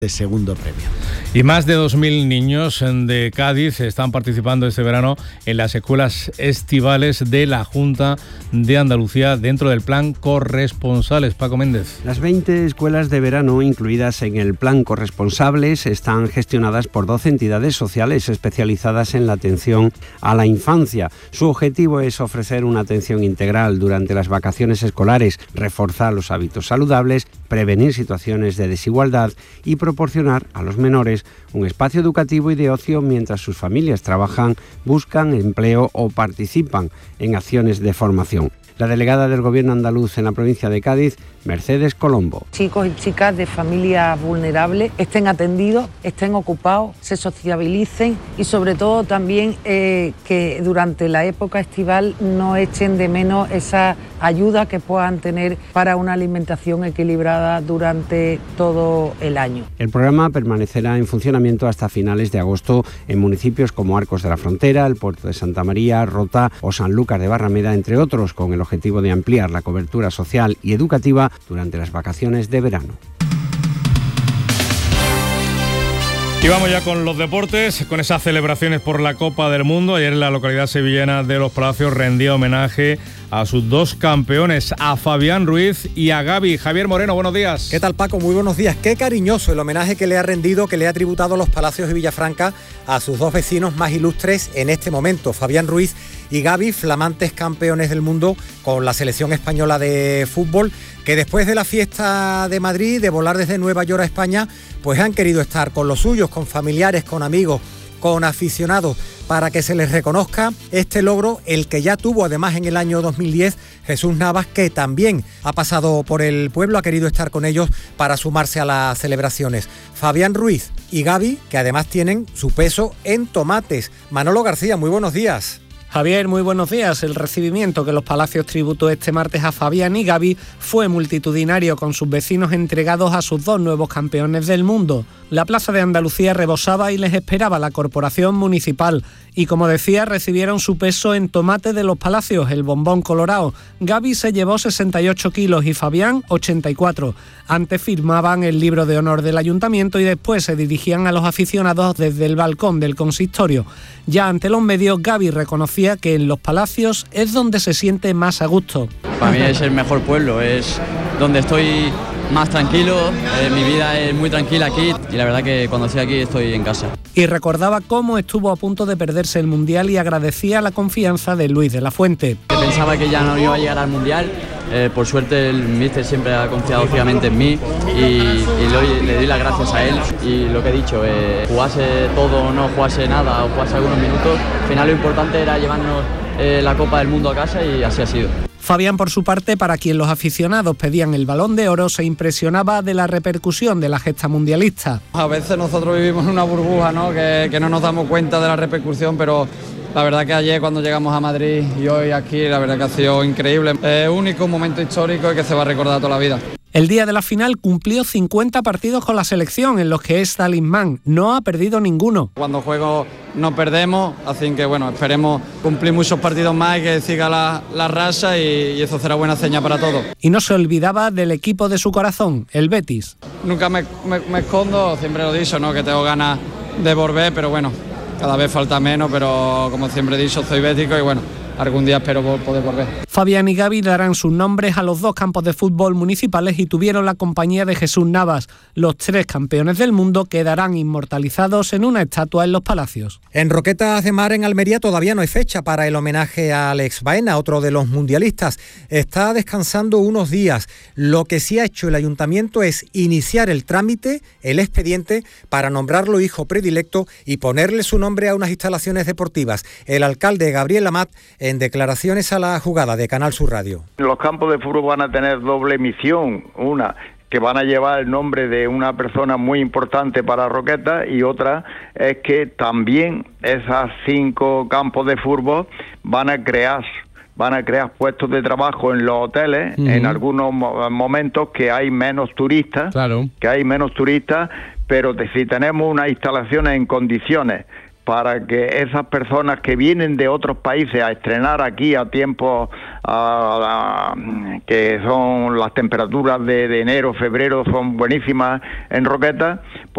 de segundo premio. Y más de 2.000 niños de Cádiz están participando este verano en las escuelas estivales de la Junta de Andalucía dentro del plan Corresponsales. Paco Méndez. Las 20 escuelas de verano incluidas en el plan Corresponsables están gestionadas por 12 entidades sociales especializadas en la atención a la infancia. Su objetivo es ofrecer una atención integral durante las vacaciones escolares, reforzar los hábitos saludables, prevenir situaciones de desigualdad y proporcionar a los menores un espacio educativo y de ocio mientras sus familias trabajan, buscan empleo o participan en acciones de formación. La delegada del Gobierno andaluz en la provincia de Cádiz, Mercedes Colombo. Chicos y chicas de familias vulnerables estén atendidos, estén ocupados, se sociabilicen y sobre todo también que durante la época estival no echen de menos esa ayuda que puedan tener para una alimentación equilibrada durante todo el año. El programa permanecerá en funcionamiento hasta finales de agosto en municipios como Arcos de la Frontera, el Puerto de Santa María, Rota o Sanlúcar de Barrameda, entre otros, con el objetivo de ampliar la cobertura social y educativa durante las vacaciones de verano. Y vamos ya con los deportes, con esas celebraciones por la Copa del Mundo. Ayer en la localidad sevillana de Los Palacios rendía homenaje a sus dos campeones, a Fabián Ruiz y a Gaby. Javier Moreno, buenos días. ¿Qué tal, Paco? Muy buenos días. Qué cariñoso el homenaje que le ha rendido, que le ha tributado Los Palacios de Villafranca a sus dos vecinos más ilustres en este momento, Fabián Ruiz y Gaby, flamantes campeones del mundo con la selección española de fútbol, que después de la fiesta de Madrid, de volar desde Nueva York a España, pues han querido estar con los suyos, con familiares, con amigos, con aficionados, para que se les reconozca este logro, el que ya tuvo además en el año 2010 Jesús Navas, que también ha pasado por el pueblo, ha querido estar con ellos para sumarse a las celebraciones. Fabián Ruiz y Gaby, que además tienen su peso en tomates. Manolo García, muy buenos días. Javier, muy buenos días. El recibimiento que Los Palacios tributó este martes a Fabián y Gaby fue multitudinario, con sus vecinos entregados a sus dos nuevos campeones del mundo. La plaza de Andalucía rebosaba y les esperaba la corporación municipal. Y como decía, recibieron su peso en tomate de Los Palacios, el bombón colorado. Gaby se llevó 68 kilos y Fabián 84. Antes firmaban el libro de honor del ayuntamiento y después se dirigían a los aficionados desde el balcón del consistorio. Ya ante los medios, Gaby reconocía que en Los Palacios es donde se siente más a gusto. Para mí es el mejor pueblo, es donde estoy más tranquilo, mi vida es muy tranquila aquí y la verdad que cuando estoy aquí estoy en casa. Y recordaba cómo estuvo a punto de perderse el Mundial y agradecía la confianza de Luis de la Fuente. Pensaba que ya no iba a llegar al Mundial, por suerte el míster siempre ha confiado ciegamente en mí y le doy las gracias a él. Y lo que he dicho, jugase todo o no jugase nada o jugase algunos minutos, al final lo importante era llevarnos la Copa del Mundo a casa y así ha sido. Fabián, por su parte, para quien los aficionados pedían el Balón de Oro, se impresionaba de la repercusión de la gesta mundialista. A veces nosotros vivimos en una burbuja, ¿no? Que no nos damos cuenta de la repercusión, pero la verdad que ayer cuando llegamos a Madrid y hoy aquí, la verdad que ha sido increíble. Único, un momento histórico y que se va a recordar toda la vida. El día de la final cumplió 50 partidos con la selección, en los que es talismán. No ha perdido ninguno. Cuando juego no perdemos, así que bueno, esperemos cumplir muchos partidos más y que siga la racha y eso será buena seña para todos. Y no se olvidaba del equipo de su corazón, el Betis. Nunca me escondo, siempre lo he dicho, ¿no? Que tengo ganas de volver, pero bueno, cada vez falta menos, pero como siempre he dicho, soy bético y bueno, algún día espero poder volver. Fabián y Gaby darán sus nombres a los dos campos de fútbol municipales y tuvieron la compañía de Jesús Navas. Los tres campeones del mundo quedarán inmortalizados en una estatua en Los Palacios. En Roquetas de Mar, en Almería, todavía no hay fecha para el homenaje a Alex Baena, otro de los mundialistas. Está descansando unos días. Lo que sí ha hecho el ayuntamiento es iniciar el trámite, el expediente, para nombrarlo hijo predilecto y ponerle su nombre a unas instalaciones deportivas. El alcalde Gabriel Amat, en declaraciones a la jugada de Canal Sur Radio. Los campos de fútbol van a tener doble misión, una que van a llevar el nombre de una persona muy importante para Roquetas y otra es que también esas 5 campos de fútbol van a crear puestos de trabajo en los hoteles, en algunos momentos que hay menos turistas, pero si tenemos unas instalaciones en condiciones para que esas personas que vienen de otros países a estrenar aquí a tiempos que son las temperaturas de enero, febrero son buenísimas en Roquetas, pues